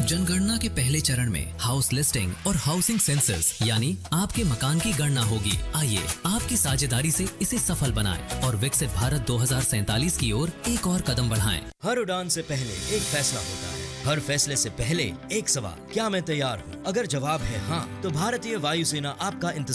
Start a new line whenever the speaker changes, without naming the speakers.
जनगणना के पहले चरण में हाउस लिस्टिंग और हाउसिंग सेंसस यानी आपके मकान की गणना होगी। आइए आपकी साझेदारी से इसे सफल बनाएं और विकसित भारत 2047 की ओर एक और कदम बढ़ाएं।
हर उड़ान से पहले एक फैसला होता है, हर फैसले से पहले एक सवाल, क्या मैं तैयार हूँ? अगर जवाब है हाँ, तो भारतीय वायुसेना आपका इंतजार